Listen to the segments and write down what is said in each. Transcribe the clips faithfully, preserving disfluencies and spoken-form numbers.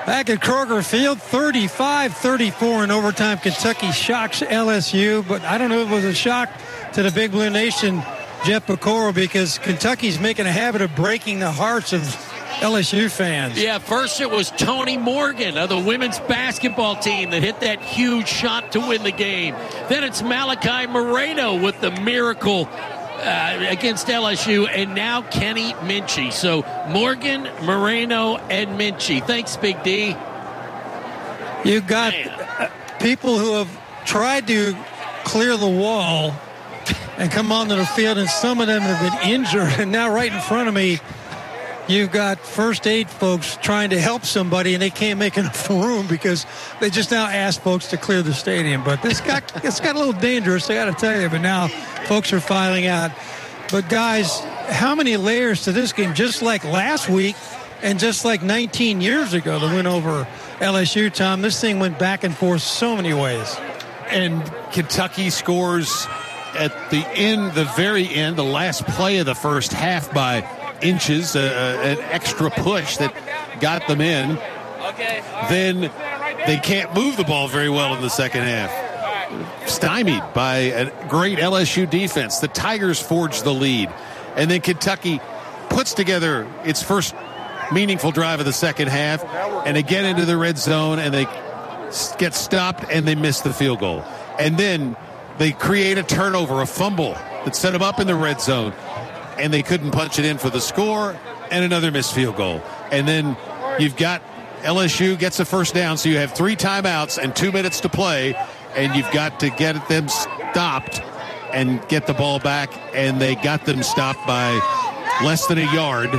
Back at Kroger Field, thirty-five thirty-four in overtime. Kentucky shocks L S U, but I don't know if it was a shock to the Big Blue Nation, Jeff Piecoro, because Kentucky's making a habit of breaking the hearts of L S U fans. Yeah, first it was Tony Morgan of the women's basketball team that hit that huge shot to win the game. Then it's Malachi Moreno with the miracle uh, against L S U, and now Kenny Minchie. So Morgan, Moreno, and Minchie. Thanks, Big D. You've got Man. people who have tried to clear the wall and come onto the field, and some of them have been injured. And now right in front of me, you've got first aid folks trying to help somebody, and they can't make enough room because they just now asked folks to clear the stadium. But this got it's got a little dangerous, I got to tell you. But now folks are filing out. But guys, how many layers to this game? Just like last week, and just like nineteen years ago, the win over L S U. Tom, this thing went back and forth so many ways. And Kentucky scores at the end, the very end, the last play of the first half by inches, uh, an extra push that got them in. Okay. Then they can't move the ball very well in the second half. Stymied by a great L S U defense. The Tigers forge the lead. And then Kentucky puts together its first meaningful drive of the second half, and they get into the red zone, and they get stopped, and they miss the field goal. And then they create a turnover, a fumble that set them up in the red zone, and they couldn't punch it in for the score, and another missed field goal. And then you've got L S U gets a first down, so you have three timeouts and two minutes to play, and you've got to get them stopped and get the ball back, and they got them stopped by less than a yard.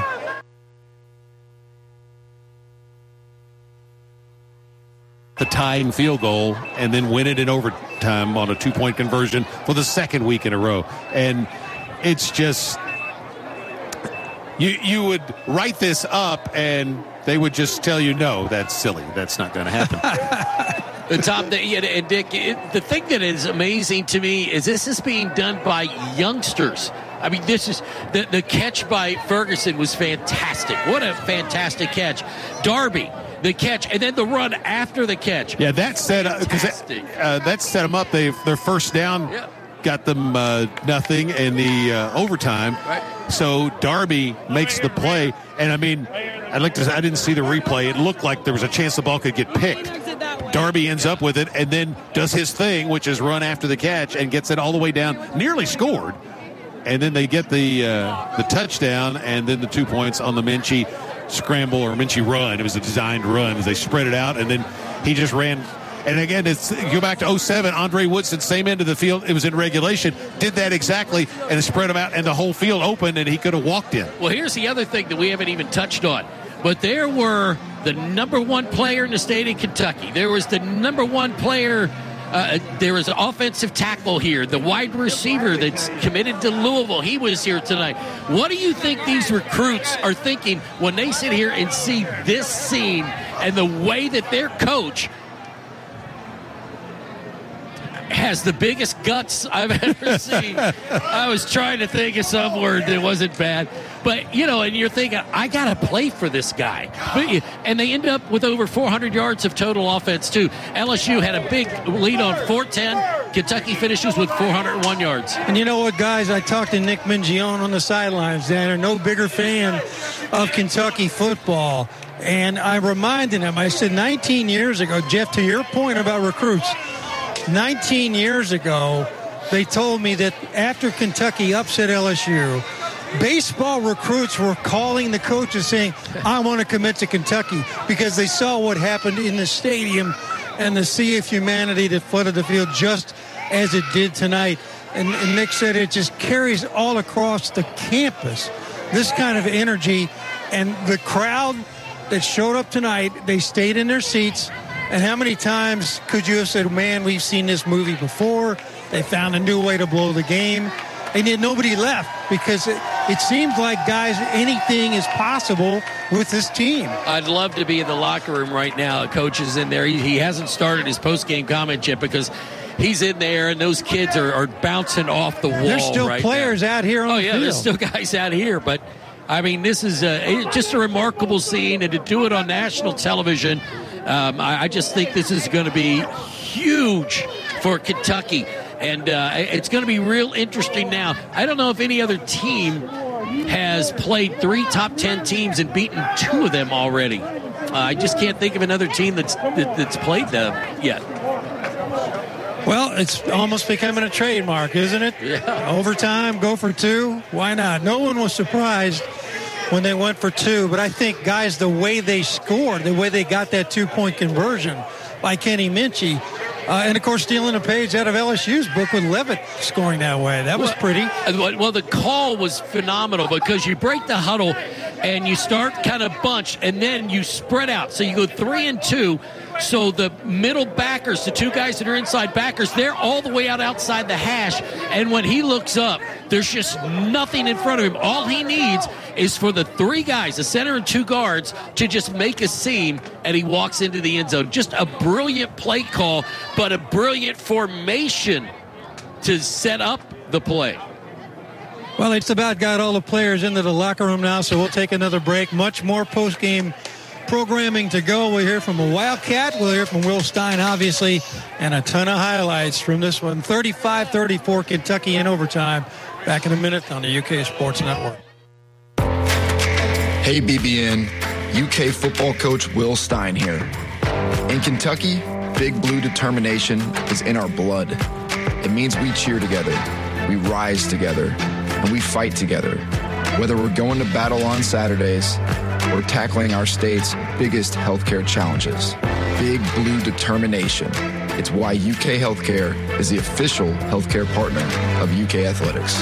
The tying field goal, and then win it in overtime on a two-point conversion for the second week in a row. And it's just, you you would write this up and they would just tell you, no, that's silly. That's not going to happen. The top, the, yeah, and Dick, it, the thing that is amazing to me is this is being done by youngsters. I mean, this is the, the catch by Ferguson was fantastic. What a fantastic catch. Darby, the catch, and then the run after the catch. Yeah, that set up because that, uh, that set them up. They their first down yeah. got them uh, nothing in the uh, overtime. Right. So Darby makes the play, and I mean, I like to. I didn't see the replay. It looked like there was a chance the ball could get picked. Darby ends up with it, and then does his thing, which is run after the catch, and gets it all the way down, nearly scored. And then they get the uh, the touchdown, and then the two points on the Minchie scramble or Minchie run. It was a designed run as they spread it out, and then he just ran. And again, it's go back to oh seven, Andre Woodson, same end of the field. It was in regulation, did that exactly, and it spread him out, and the whole field opened, and he could have walked in. Well, here's the other thing that we haven't even touched on. But there were the number one player in the state of Kentucky. There was the number one player. Uh, there was an offensive tackle here, the wide receiver that's committed to Louisville. He was here tonight. What do you think these recruits are thinking when they sit here and see this scene and the way that their coach has the biggest guts I've ever seen? I was trying to think of some word that wasn't bad. But, you know, and you're thinking, I got to play for this guy. And they end up with over four hundred yards of total offense, too. L S U had a big lead on four ten. Kentucky finishes with four hundred one yards. And you know what, guys? I talked to Nick Mingione on the sidelines. They're no bigger fan of Kentucky football. And I reminded him, I said nineteen years ago, Jeff, to your point about recruits, nineteen years ago, they told me that after Kentucky upset L S U, baseball recruits were calling the coaches saying, I want to commit to Kentucky, because they saw what happened in the stadium and the sea of humanity that flooded the field just as it did tonight. And, and Nick said it just carries all across the campus, this kind of energy. And the crowd that showed up tonight, they stayed in their seats. And how many times could you have said, man, we've seen this movie before. They found a new way to blow the game. And yet nobody left, because it, it seems like, guys, anything is possible with this team. I'd love to be in the locker room right now. Coach is in there. He, he hasn't started his post-game comment yet, because he's in there, and those kids are, are bouncing off the wall. There's still right players now. out here on oh, the yeah, field. There's still guys out here, but I mean, this is a, just a remarkable scene, and to do it on national television, um, I, I just think this is going to be huge for Kentucky. And uh, it's going to be real interesting now. I don't know if any other team has played three top ten teams and beaten two of them already. Uh, I just can't think of another team that's that, that's played them yet. Well, it's almost becoming a trademark, isn't it? Yeah. Overtime, go for two. Why not? No one was surprised when they went for two. But I think, guys, the way they scored, the way they got that two-point conversion by Kenny Minchey, Uh, and, of course, stealing a page out of L S U's book with Levitt scoring that way. That was pretty. Well, the call was phenomenal because you break the huddle and you start kind of bunched, and then you spread out. So you go three and two. So the middle backers, the two guys that are inside backers, they're all the way out outside the hash. And when he looks up, there's just nothing in front of him. All he needs is for the three guys, the center and two guards, to just make a seam, and he walks into the end zone. Just a brilliant play call, but a brilliant formation to set up the play. Well, it's about got all the players into the locker room now, so we'll take another break. Much more post-game programming to go. We'll hear from a Wildcat. We'll hear from Will Stein, obviously, and a ton of highlights from this one. thirty-five thirty-four, Kentucky in overtime. Back in a minute on the U K Sports Network. Hey, B B N. U K football coach Will Stein here. In Kentucky, Big Blue determination is in our blood. It means we cheer together, we rise together, and we fight together. Whether we're going to battle on Saturdays or tackling our state's biggest healthcare challenges. Big Blue determination. It's why U K Healthcare is the official healthcare partner of U K Athletics.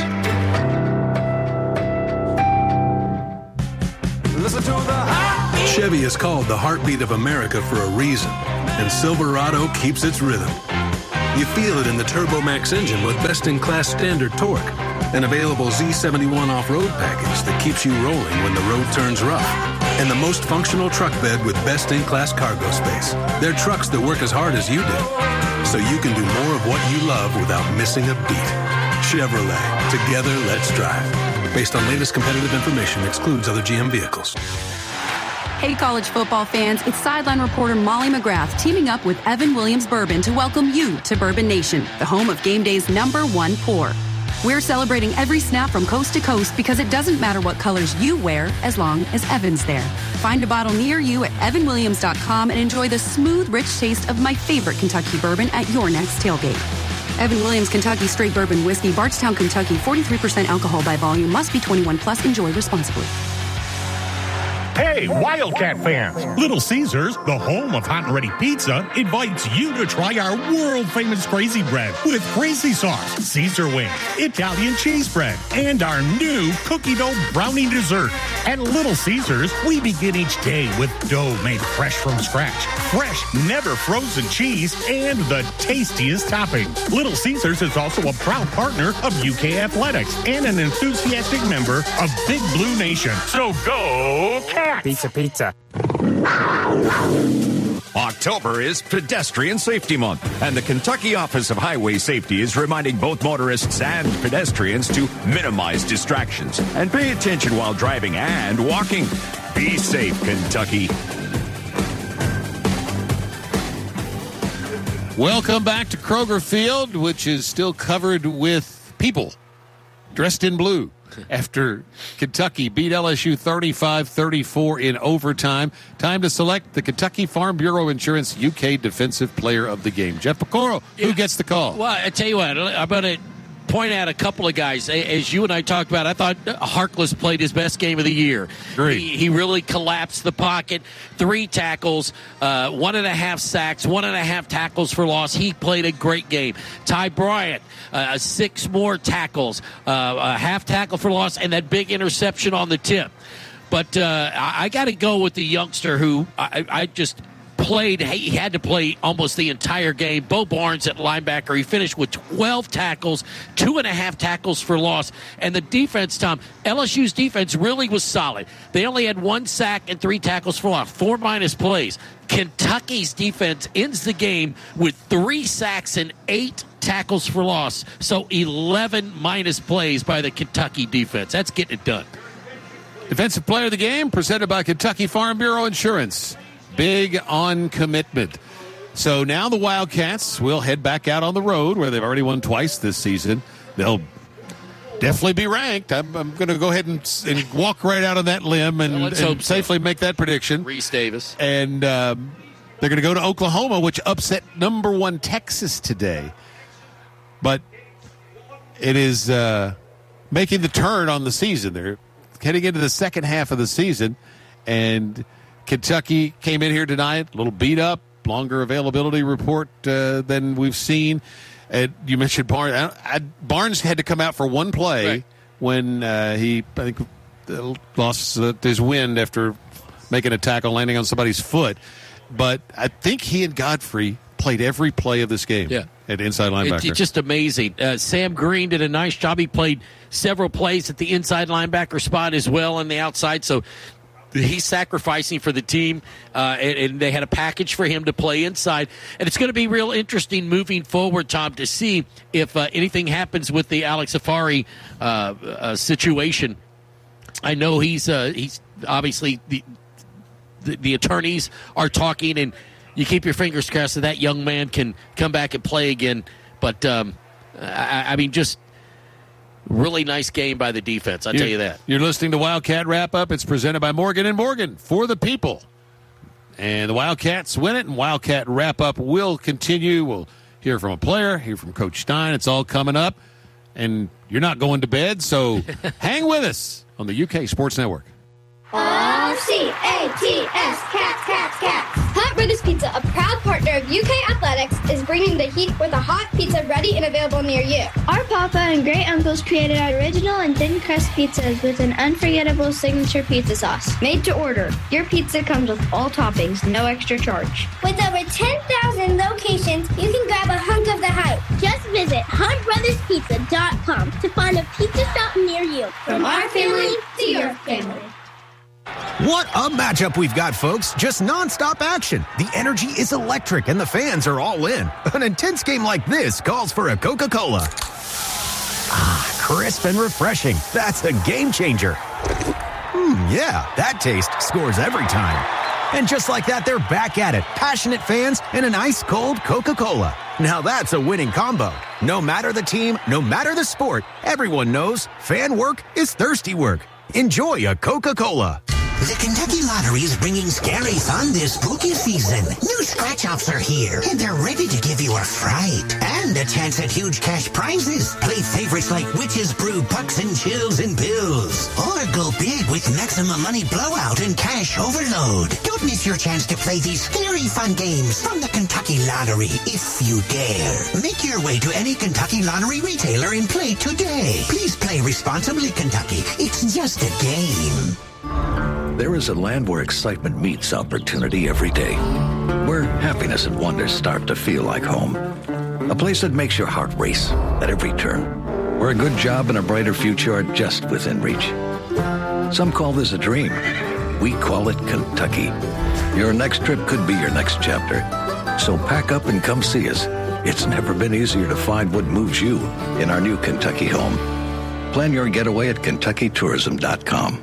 Listen to the heartbeat. Chevy is called the heartbeat of America for a reason, and Silverado keeps its rhythm. You feel it in the TurboMax engine with best-in-class standard torque, an available Z seventy-one off-road package that keeps you rolling when the road turns rough, and the most functional truck bed with best-in-class cargo space. They're trucks that work as hard as you do, so you can do more of what you love without missing a beat. Chevrolet. Together, let's drive. Based on latest competitive information, excludes other G M vehicles. Hey, college football fans, it's sideline reporter Molly McGrath teaming up with Evan Williams Bourbon to welcome you to Bourbon Nation, the home of game day's number one pour. We're celebrating every snap from coast to coast because it doesn't matter what colors you wear as long as Evan's there. Find a bottle near you at evan williams dot com and enjoy the smooth, rich taste of my favorite Kentucky bourbon at your next tailgate. Evan Williams Kentucky Straight Bourbon Whiskey, Bardstown, Kentucky, forty-three percent alcohol by volume, must be twenty-one plus, enjoy responsibly. Hey, Wildcat fans! Little Caesars, the home of hot and ready pizza, invites you to try our world-famous Crazy Bread with crazy sauce, Caesar wings, Italian cheese bread, and our new cookie dough brownie dessert. At Little Caesars, we begin each day with dough made fresh from scratch, fresh, never frozen cheese, and the tastiest toppings. Little Caesars is also a proud partner of U K Athletics and an enthusiastic member of Big Blue Nation. So go Cats! Pizza, pizza. October is Pedestrian Safety Month, and the Kentucky Office of Highway Safety is reminding both motorists and pedestrians to minimize distractions and pay attention while driving and walking. Be safe, Kentucky. Welcome back to Kroger Field, which is still covered with people dressed in blue after Kentucky beat L S U thirty-five thirty-four in overtime. Time to select the Kentucky Farm Bureau Insurance U K Defensive Player of the Game. Jeff Picoro, who yeah. gets the call? Well, I tell you what, I'm going to point out a couple of guys. As you and I talked about, I thought Harkless played his best game of the year. Great. He, he really collapsed the pocket. Three tackles, uh, one and a half sacks, one and a half tackles for loss. He played a great game. Ty Bryant, uh, six more tackles, uh, a half tackle for loss, and that big interception on the tip. But uh, I, I got to go with the youngster who I, I just played. He had to play almost the entire game. Bo Barnes at linebacker. He finished with twelve tackles, two and a half tackles for loss. And the defense, Tom, L S U's defense really was solid. They only had one sack and three tackles for loss, four minus plays. Kentucky's defense ends the game with three sacks and eight tackles for loss. So eleven minus plays by the Kentucky defense. That's getting it done. Defensive Player of the Game, presented by Kentucky Farm Bureau Insurance. Big on commitment. So now the Wildcats will head back out on the road, where they've already won twice this season. They'll definitely be ranked. I'm, I'm going to go ahead and, and walk right out on that limb and, well, and safely so. make that prediction. Reese Davis. And um, they're going to go to Oklahoma, which upset number one Texas today. But it is uh, making the turn on the season. They're heading into the second half of the season, and Kentucky came in here tonight, a little beat up, longer availability report uh, than we've seen. Uh, you mentioned Barnes. I, I, Barnes had to come out for one play right. when uh, he, I think, uh, lost uh, his wind after making a tackle, landing on somebody's foot. But I think he and Godfrey played every play of this game yeah. at inside linebacker. It's just amazing. Uh, Sam Green did a nice job. He played several plays at the inside linebacker spot as well on the outside. So he's sacrificing for the team, uh, and, and they had a package for him to play inside. And it's going to be real interesting moving forward, Tom, to see if uh, anything happens with the Alex Safari uh, uh, situation. I know he's uh, he's obviously the, the the attorneys are talking, and you keep your fingers crossed that that young man can come back and play again. But um, I, I mean, just. Really nice game by the defense, I'll you're, tell you that. You're listening to Wildcat Wrap-Up. It's presented by Morgan and Morgan, for the people. And the Wildcats win it, and Wildcat Wrap-Up will continue. We'll hear from a player, hear from Coach Stein. It's all coming up. And you're not going to bed, so hang with us on the U K Sports Network. R C A T S, Cats, Cats, Cats. Hunt Brothers Pizza, a proud partner of U K Athletics, is bringing the heat with a hot pizza ready and available near you. Our papa and great uncles created our original and thin crust pizzas with an unforgettable signature pizza sauce. Made to order, your pizza comes with all toppings, no extra charge. With over ten thousand locations, you can grab a hunk of the hype. Just visit hunt brothers pizza dot com to find a pizza shop near you. From our family to your family. What a matchup we've got, folks. Just nonstop action. The energy is electric and the fans are all in. An intense game like this calls for a Coca-Cola. Ah, crisp and refreshing. That's a game changer. Hmm, yeah, that taste scores every time. And just like that, they're back at it. Passionate fans and an ice-cold Coca-Cola. Now that's a winning combo. No matter the team, no matter the sport, everyone knows fan work is thirsty work. Enjoy a Coca-Cola. The Kentucky Lottery is bringing scary fun this spooky season. New scratch-offs are here, and they're ready to give you a fright. And a chance at huge cash prizes. Play favorites like Witch's Brew, Pucks and Chills and Pills. Or go big with Maximum Money Blowout and Cash Overload. Don't miss your chance to play these scary fun games from the Kentucky Lottery, if you dare. Make your way to any Kentucky Lottery retailer and play today. Please play responsibly, Kentucky. It's just a game. There is a land where excitement meets opportunity every day, where happiness and wonder start to feel like home. A place that makes your heart race at every turn, where a good job and a brighter future are just within reach. Some call this a dream. We call it Kentucky. Your next trip could be your next chapter. So pack up and come see us. It's never been easier to find what moves you in our new Kentucky home. Plan your getaway at Kentucky Tourism dot com.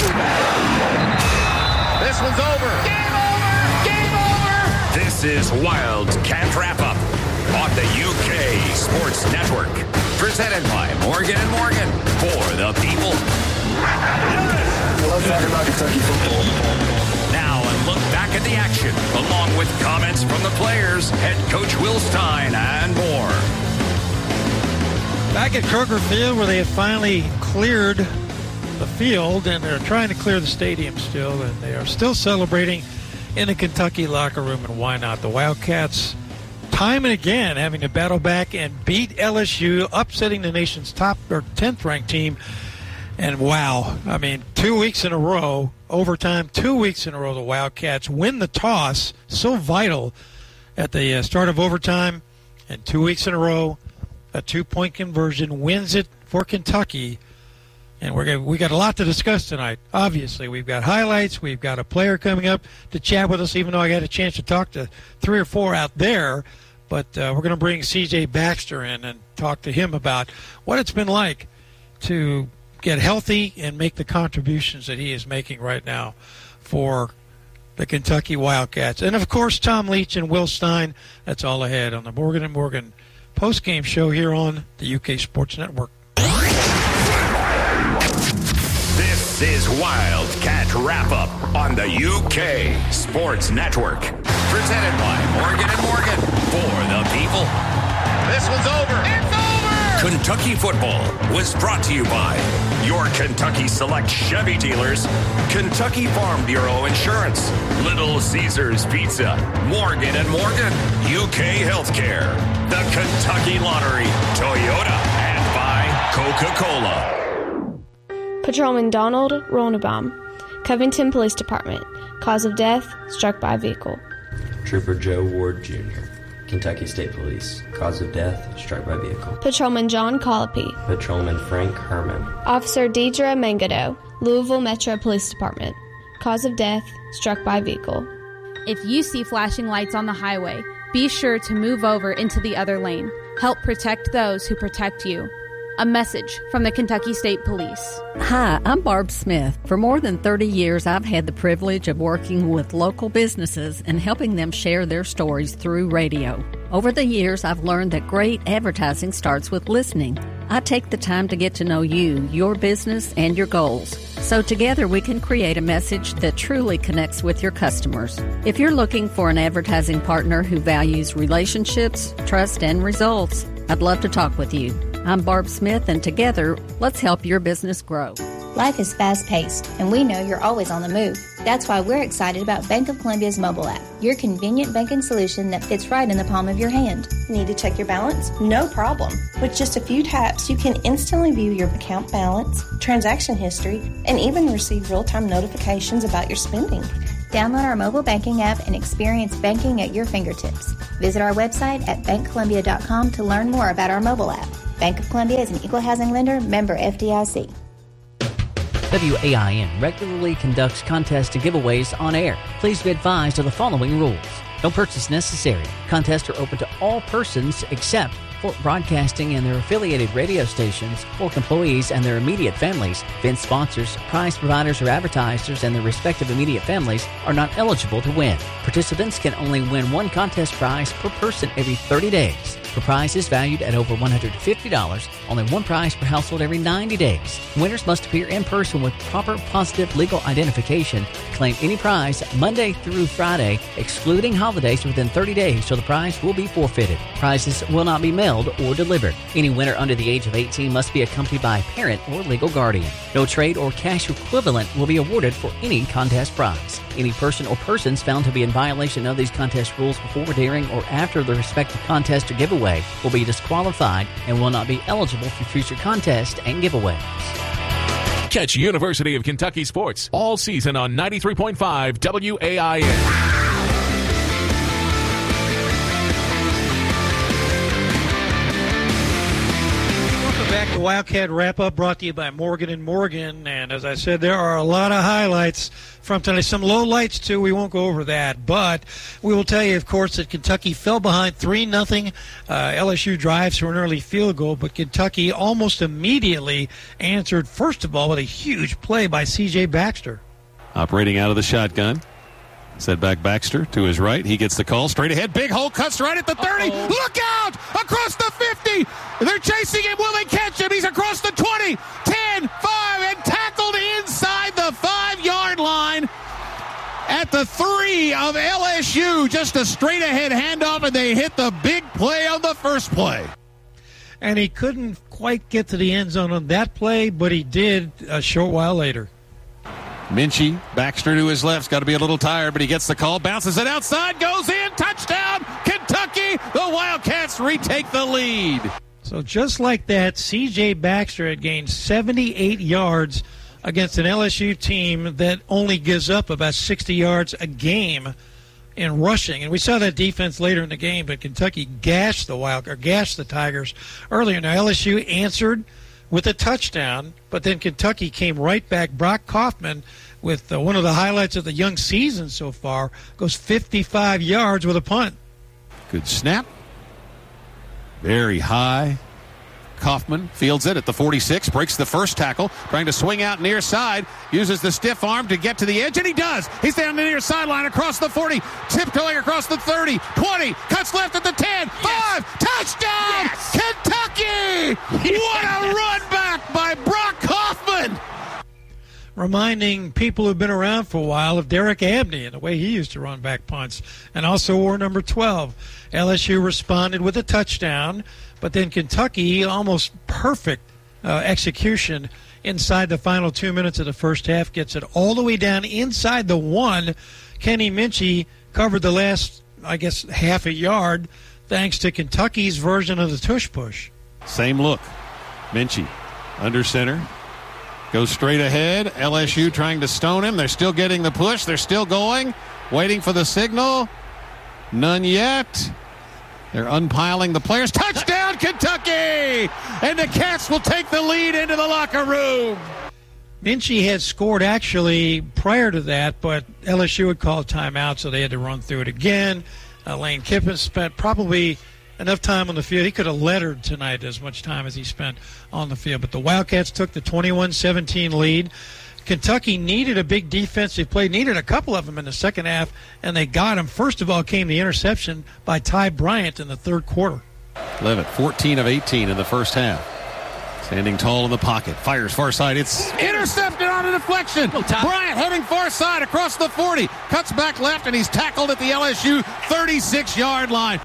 This one's over. Game over. Game over. This is Wildcat Wrap-Up on the U K Sports Network. Presented by Morgan and Morgan, for the people. I love talking about Kentucky football. Now a look back at the action, along with comments from the players, head coach Will Stein, and more. Back at Kroger Field, where they had finally cleared the field, and they're trying to clear the stadium still, and they are still celebrating in the Kentucky locker room, and why not? The Wildcats, time and again, having to battle back and beat L S U, upsetting the nation's top or tenth ranked team. And wow, I mean, two weeks in a row, overtime, two weeks in a row, the Wildcats win the toss, so vital at the uh, start of overtime, and two weeks in a row, a two-point conversion wins it for Kentucky. And we're gonna, we got a lot to discuss tonight. Obviously, we've got highlights. We've got a player coming up to chat with us, even though I got a chance to talk to three or four out there. But uh, we're going to bring C J Baxter in and talk to him about what it's been like to get healthy and make the contributions that he is making right now for the Kentucky Wildcats. And, of course, Tom Leach and Will Stein. That's all ahead on the Morgan and Morgan postgame show here on the U K Sports Network. This is Wildcat Wrap-Up on the U K Sports Network. Presented by Morgan and Morgan for the people. This one's over. It's over! Kentucky football was brought to you by your Kentucky Select Chevy dealers, Kentucky Farm Bureau Insurance, Little Caesars Pizza, Morgan and Morgan, U K Healthcare, the Kentucky Lottery, Toyota, and by Coca-Cola. Patrolman Donald Ronnebaum, Covington Police Department. Cause of death, struck by vehicle. Trooper Joe Ward Junior, Kentucky State Police. Cause of death, struck by vehicle. Patrolman John Colopy. Patrolman Frank Herman. Officer Deidre Mangado, Louisville Metro Police Department. Cause of death, struck by vehicle. If you see flashing lights on the highway, be sure to move over into the other lane. Help protect those who protect you. A message from the Kentucky State Police. Hi, I'm Barb Smith. For more than thirty years, I've had the privilege of working with local businesses and helping them share their stories through radio. Over the years, I've learned that great advertising starts with listening. I take the time to get to know you, your business, and your goals. So together we can create a message that truly connects with your customers. If you're looking for an advertising partner who values relationships, trust, and results, I'd love to talk with you. I'm Barb Smith, and together, let's help your business grow. Life is fast-paced, and we know you're always on the move. That's why we're excited about Bank of Columbia's mobile app, your convenient banking solution that fits right in the palm of your hand. Need to check your balance? No problem. With just a few taps, you can instantly view your account balance, transaction history, and even receive real-time notifications about your spending. Download our mobile banking app and experience banking at your fingertips. Visit our website at bank columbia dot com to learn more about our mobile app. Bank of Columbia is an equal housing lender, member F D I C. W A I N regularly conducts contests and giveaways on air. Please be advised of the following rules. No purchase necessary. Contests are open to all persons except for broadcasting and their affiliated radio stations, Fork employees and their immediate families. Event sponsors, prize providers, or advertisers and their respective immediate families are not eligible to win. Participants can only win one contest prize per person every thirty days. For prizes valued at over one hundred fifty dollars, only one prize per household every ninety days. Winners must appear in person with proper positive legal identification. Claim any prize Monday through Friday, excluding holidays, within thirty days, so the prize will be forfeited. Prizes will not be mailed or delivered. Any winner under the age of eighteen must be accompanied by a parent or legal guardian. No trade or cash equivalent will be awarded for any contest prize. Any person or persons found to be in violation of these contest rules before, during, or after the respective contest or giveaway will be disqualified and will not be eligible for future contests and giveaways. Catch University of Kentucky sports all season on ninety-three point five W A I N. Back to Wildcat Wrap-Up, brought to you by Morgan and Morgan. And as I said, there are a lot of highlights from tonight. Some low lights, too. We won't go over that. But we will tell you, of course, that Kentucky fell behind three nothing. Uh, L S U drives for an early field goal, but Kentucky almost immediately answered, first of all, with a huge play by C J Baxter. Operating out of the shotgun. Set back Baxter to his right. He gets the call. Straight ahead. Big hole. Cuts right at the thirty. Uh-oh. Look out! Across the fifty. They're chasing him. Will they catch him? He's across the twenty. ten, five, and tackled inside the five-yard line at the three of L S U. Just a straight-ahead handoff, and they hit the big play on the first play. And he couldn't quite get to the end zone on that play, but he did a short while later. Minchie, Baxter to his left's got to be a little tired, but he gets the call, bounces it outside, goes in, touchdown, Kentucky. The Wildcats retake the lead. So just like that, C J Baxter had gained seventy-eight yards against an L S U team that only gives up about sixty yards a game in rushing. And we saw that defense later in the game, but Kentucky gashed the Wild, or gashed the Tigers earlier. Now L S U answered with a touchdown, but then Kentucky came right back. Brock Kaufman, with uh, one of the highlights of the young season so far, goes fifty-five yards with a punt. Good snap. Very high. Kaufman fields it at the forty-six, breaks the first tackle, trying to swing out near side, uses the stiff arm to get to the edge, and he does. He's down the near sideline across the forty, tiptoeing across the thirty, twenty, cuts left at the ten, five, touchdown, yes. Kentucky! What a run back by Brock Kaufman! Reminding people who've been around for a while of Derek Abney and the way he used to run back punts, and also wore number twelve. L S U responded with a touchdown, but then Kentucky, almost perfect uh, execution inside the final two minutes of the first half, gets it all the way down inside the one. Kenny Minchey covered the last, I guess, half a yard, thanks to Kentucky's version of the tush push. Same look. Minchey under center. Goes straight ahead. L S U trying to stone him. They're still getting the push. They're still going. Waiting for the signal. None yet. They're unpiling the players. Touchdown, Kentucky! And the Cats will take the lead into the locker room. Minchey had scored actually prior to that, but L S U had called timeout, so they had to run through it again. Uh, Lane Kiffin spent probably enough time on the field. He could have lettered tonight as much time as he spent on the field. But the Wildcats took the twenty-one seventeen lead. Kentucky needed a big defensive play, needed a couple of them in the second half, and they got them. First of all came the interception by Ty Bryant in the third quarter. Leavitt, fourteen of eighteen in the first half. Standing tall in the pocket, fires far side. It's intercepted on a deflection. Oh, Bryant heading far side across the forty. Cuts back left, and he's tackled at the L S U thirty-six-yard line.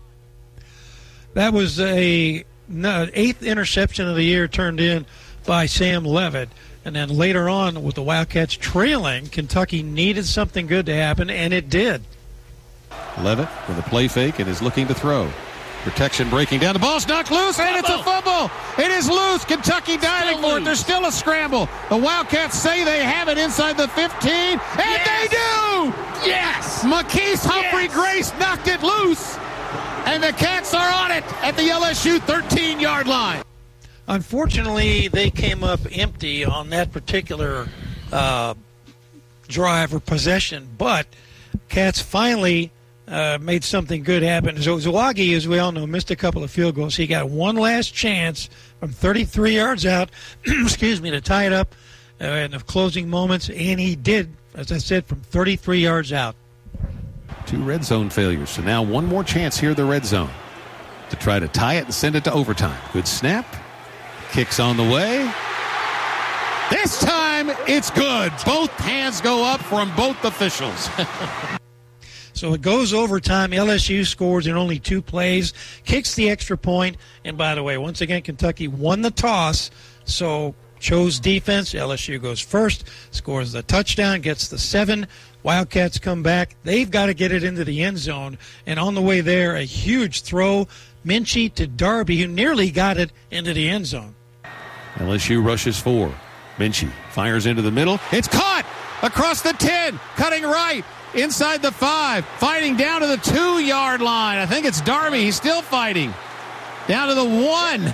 That was a no, eighth interception of the year turned in by Sam Leavitt. And then later on, with the Wildcats trailing, Kentucky needed something good to happen, and it did. Leavitt with a play fake and is looking to throw. Protection breaking down. The ball's knocked loose, and it's a fumble. It is loose. Kentucky diving for it. There's still a scramble. The Wildcats say they have it inside the fifteen, and yes. they do! Yes! McKees Humphrey yes. Grace knocked it loose, and the Cats are on it at the L S U thirteen-yard line. Unfortunately, they came up empty on that particular uh, drive or possession, but Cats finally uh, made something good happen. So Zawagi, as we all know, missed a couple of field goals. He got one last chance from thirty-three yards out, excuse me, to tie it up uh, in the closing moments, and he did, as I said, from thirty-three yards out. Two red zone failures, so now one more chance here in the red zone to try to tie it and send it to overtime. Good snap. Kicks on the way. This time it's good. Both hands go up from both officials. So it goes overtime. L S U scores in only two plays, kicks the extra point, and by the way, once again, Kentucky won the toss, so chose defense. L S U goes first, scores the touchdown, gets the seven. Wildcats come back. They've got to get it into the end zone, and on the way there, a huge throw. Minchey to Darby, who nearly got it into the end zone. L S U rushes four. Minchey fires into the middle. It's caught across the ten, cutting right, inside the five, fighting down to the two-yard line. I think it's Darby. He's still fighting. Down to the one.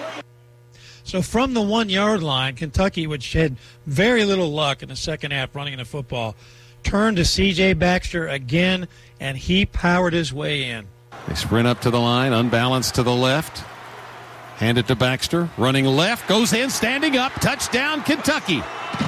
So from the one-yard line, Kentucky, which had very little luck in the second half running the football, turned to C J Baxter again, and he powered his way in. They sprint up to the line, unbalanced to the left. Hand it to Baxter, running left, goes in, standing up, touchdown, Kentucky.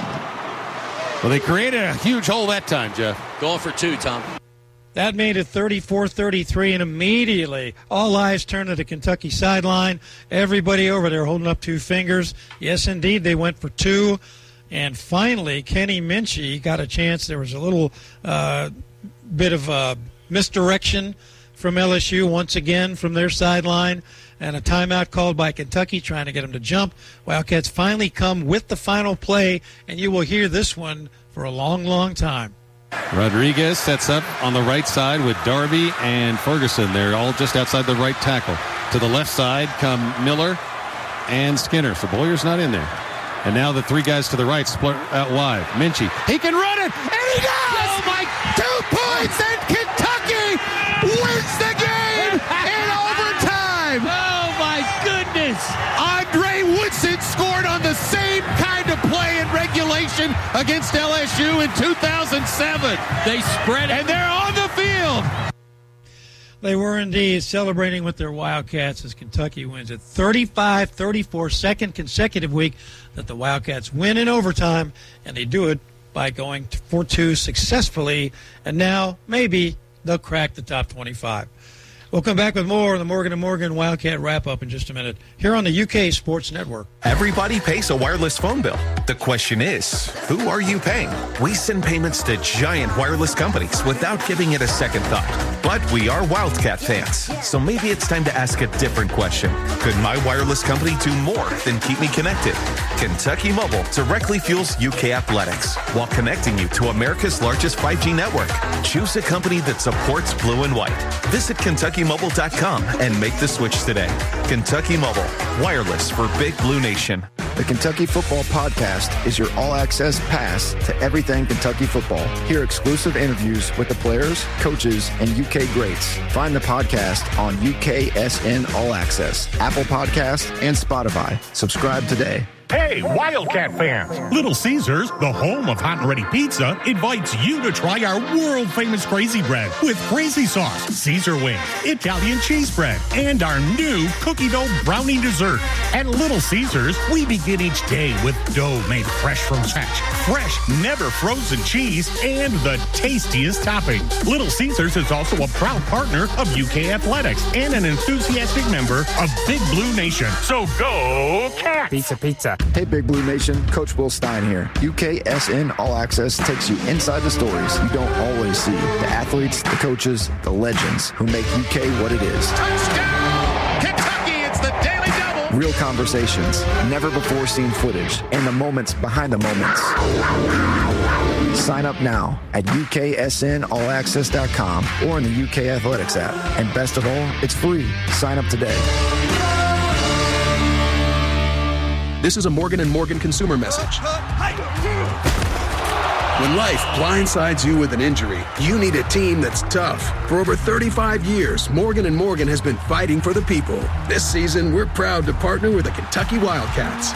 Well, they created a huge hole that time, Jeff. Going for two, Tom. That made it thirty-four thirty-three, and immediately all eyes turned to the Kentucky sideline. Everybody over there holding up two fingers. Yes, indeed, they went for two. And finally, Kenny Minchey got a chance. There was a little uh, bit of uh, misdirection from L S U once again from their sideline, and a timeout called by Kentucky trying to get them to jump. Wildcats finally come with the final play, and you will hear this one for a long, long time. Rodriguez sets up on the right side with Darby and Ferguson. They're all just outside the right tackle. To the left side come Miller and Skinner. So Boyer's not in there. And now the three guys to the right split out wide. Minchey, he can run it, and he does! Oh my! Two points, and Kentucky wins the game in overtime! Oh my goodness! Andre Woodson scored on the same kind of play in regulation against L S U in two thousand seven. They spread it. And they're on the field. They were indeed celebrating with their Wildcats as Kentucky wins a thirty-five thirty-four second consecutive week that the Wildcats win in overtime, and they do it by going four two successfully, and now maybe they'll crack the top twenty-five. We'll come back with more of the Morgan and Morgan Wildcat wrap-up in just a minute here on the U K Sports Network. Everybody pays a wireless phone bill. The question is, who are you paying? We send payments to giant wireless companies without giving it a second thought. But we are Wildcat fans, so maybe it's time to ask a different question. Could my wireless company do more than keep me connected? Kentucky Mobile directly fuels U K athletics while connecting you to America's largest five G network. Choose a company that supports blue and white. Visit Kentucky Mobile dot com and make the switch today. Kentucky Mobile, wireless for Big Blue Nation. The Kentucky Football Podcast is your all-access pass to everything Kentucky football. Hear exclusive interviews with the players, coaches, and U K greats. Find the podcast on U K S N All Access, Apple Podcasts, and Spotify. Subscribe today. Hey, Wildcat fans! Little Caesars, the home of hot and ready pizza, invites you to try our world-famous Crazy Bread with crazy sauce, Caesar wings, Italian cheese bread, and our new cookie dough brownie dessert. At Little Caesars, we begin each day with dough made fresh from scratch, fresh, never frozen cheese, and the tastiest toppings. Little Caesars is also a proud partner of U K Athletics and an enthusiastic member of Big Blue Nation. So go Cats! Pizza, pizza. Hey, Big Blue Nation, Coach Will Stein here. U K S N All Access takes you inside the stories you don't always see. The athletes, the coaches, the legends who make U K what it is. Touchdown! Kentucky, it's the Daily Double! Real conversations, never before seen footage, and the moments behind the moments. Sign up now at U K S N all access dot com or in the U K Athletics app. And best of all, it's free. Sign up today. This is a Morgan and Morgan consumer message. When life blindsides you with an injury, you need a team that's tough. For over thirty-five years, Morgan and Morgan has been fighting for the people. This season, we're proud to partner with the Kentucky Wildcats.